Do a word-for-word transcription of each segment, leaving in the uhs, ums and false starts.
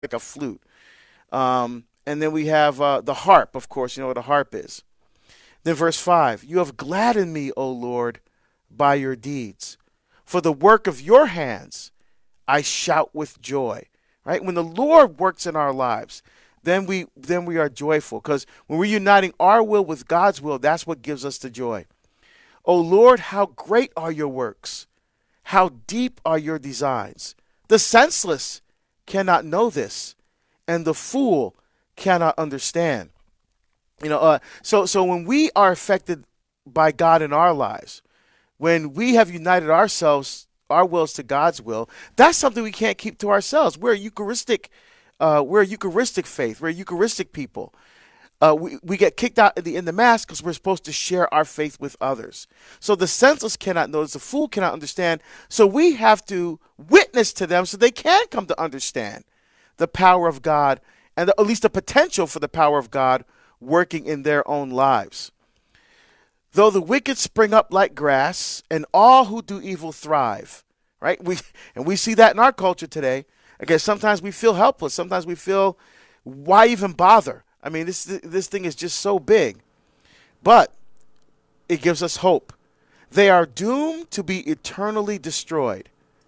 like a flute. Um, and then we have uh, the harp, of course. You know what a harp is. Then verse five, you have gladdened me, O Lord, by your deeds. For the work of your hands, I shout with joy. Right? When the Lord works in our lives, then we then we are joyful. Because when we're uniting our will with God's will, that's what gives us the joy. O Lord, how great are your works. How deep are your designs. The senseless cannot know this, and the fool cannot understand. You know, uh, so so when we are affected by God in our lives, when we have united ourselves, our wills to God's will, that's something we can't keep to ourselves. We're a Eucharistic, uh, we're a Eucharistic faith. We're a Eucharistic people. Uh, we, we get kicked out in the, in the mass because we're supposed to share our faith with others. So the senseless cannot notice, the fool cannot understand. So we have to witness to them so they can come to understand the power of God and the, at least the potential for the power of God working in their own lives. Though the wicked spring up like grass and all who do evil thrive, right? We and we see that in our culture today. Again, sometimes we feel helpless. Sometimes we feel, why even bother? I mean, this this thing is just so big. But it gives us hope. They are doomed to be eternally destroyed.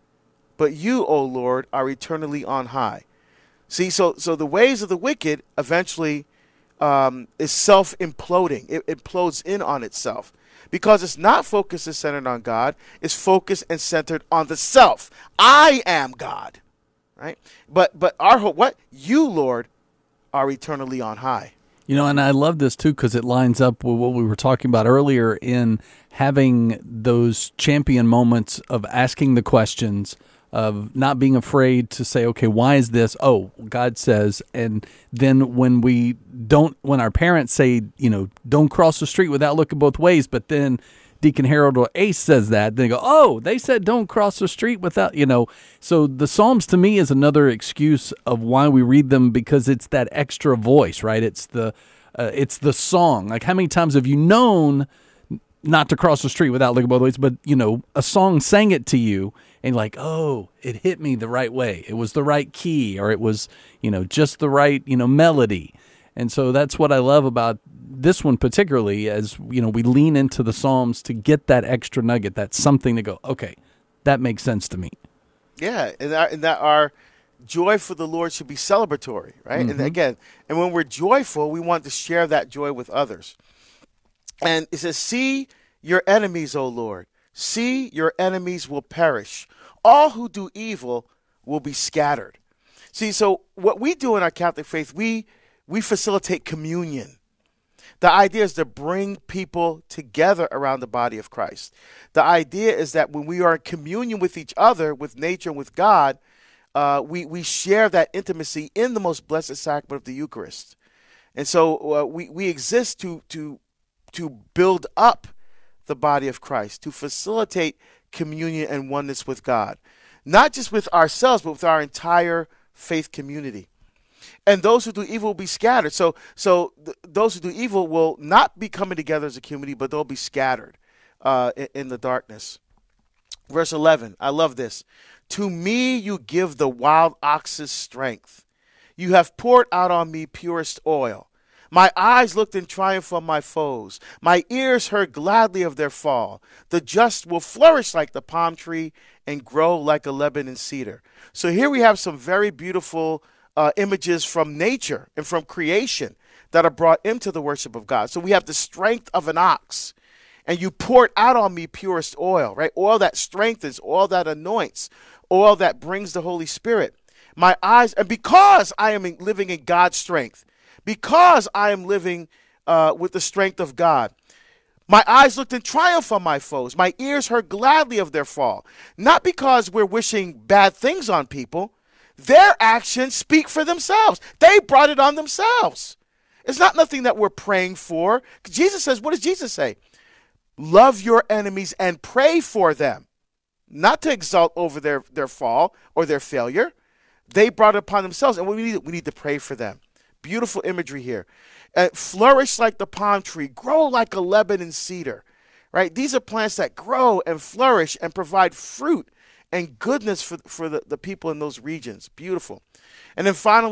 But you, O Lord, are eternally on high. See, so so the ways of the wicked eventually um, is self-imploding. It implodes in on itself. Because it's not focused and centered on God. It's focused and centered on the self. I am God. Right? But but our hope, what? You, Lord, are eternally on high. You know, and I love this too because it lines up with what we were talking about earlier in having those champion moments of asking the questions, of not being afraid to say, okay, why is this? Oh, God says. And then when we don't, when our parents say, you know, don't cross the street without looking both ways, but then Deacon Harold or Ace says that, then they go, oh, they said don't cross the street without, you know. So the Psalms to me is another excuse of why we read them, because it's that extra voice, right? It's the uh, it's the song. Like, how many times have you known not to cross the street without looking both ways, but, you know, a song sang it to you and like, oh, it hit me the right way. It was the right key, or it was, you know, just the right, you know, melody. And so that's what I love about this one particularly, as, you know, we lean into the Psalms to get that extra nugget, that something to go, okay, that makes sense to me. Yeah, and that, and that our joy for the Lord should be celebratory, right? Mm-hmm. And again, and when we're joyful, we want to share that joy with others. And it says, see your enemies, O Lord. See, your enemies will perish. All who do evil will be scattered. See, so what we do in our Catholic faith, we we facilitate communion. The idea is to bring people together around the body of Christ. The idea is that when we are in communion with each other, with nature, and with God, uh, we, we share that intimacy in the most blessed sacrament of the Eucharist. And so uh, we, we exist to, to, to build up the body of Christ, to facilitate communion and oneness with God. Not just with ourselves, but with our entire faith community. And those who do evil will be scattered. So so th- those who do evil will not be coming together as a community, but they'll be scattered uh, in, in the darkness. Verse eleven, I love this. To me you give the wild ox's strength. You have poured out on me purest oil. My eyes looked in triumph on my foes. My ears heard gladly of their fall. The just will flourish like the palm tree and grow like a Lebanon cedar. So here we have some very beautiful uh, images from nature and from creation that are brought into the worship of God. So we have the strength of an ox. And you poured out on me purest oil, right? Oil that strengthens, oil that anoints, oil that brings the Holy Spirit. My eyes, and because I am living in God's strength, because I am living uh, with the strength of God, my eyes looked in triumph on my foes. My ears heard gladly of their fall. Not because we're wishing bad things on people. Their actions speak for themselves. They brought it on themselves. It's not nothing that we're praying for. Jesus says, what does Jesus say? Love your enemies and pray for them. Not to exult over their, their fall or their failure. They brought it upon themselves, and we need, we need to pray for them. Beautiful imagery here. Uh, flourish like the palm tree. Grow like a Lebanon cedar. Right? These are plants that grow and flourish and provide fruit and goodness for, for the, the people in those regions. Beautiful. And then finally,